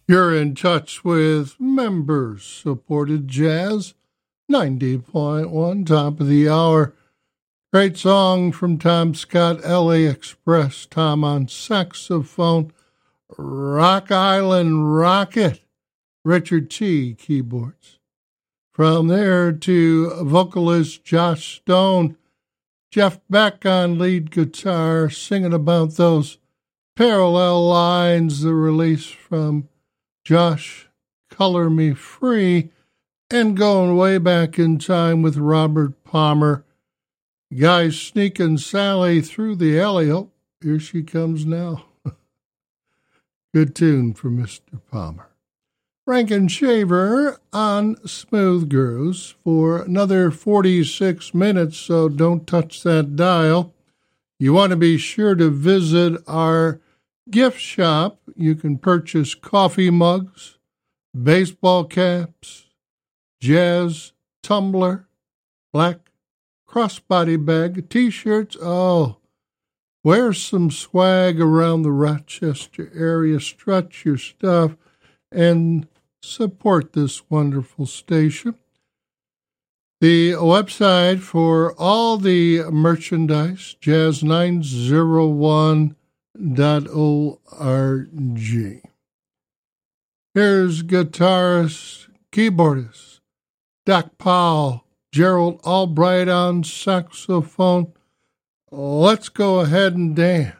You're in touch with members-supported jazz, 90.1, top of the hour. Great song from Tom Scott, LA Express, Tom on saxophone, Rock Island Rocket, Richard T. keyboards. From there to vocalist Josh Stone, Jeff Beck on lead guitar, singing about those parallel lines, the release from Josh, Color Me Free, and going way back in time with Robert Palmer. Guys sneaking Sally through the alley. Oh, here she comes now. Good tune for Mr. Palmer. Rankin Shaver on Smooth Grooves for another 46 minutes, so don't touch that dial. You want to be sure to visit our gift shop. You can purchase coffee mugs, baseball caps, jazz tumbler, black crossbody bag, t-shirts. Oh, wear some swag around the Rochester area. Strut your stuff and support this wonderful station. The website for all the merchandise, jazz901.org. Here's guitarist, keyboardist, Doc Powell, Gerald Albright on saxophone. Let's go ahead and dance.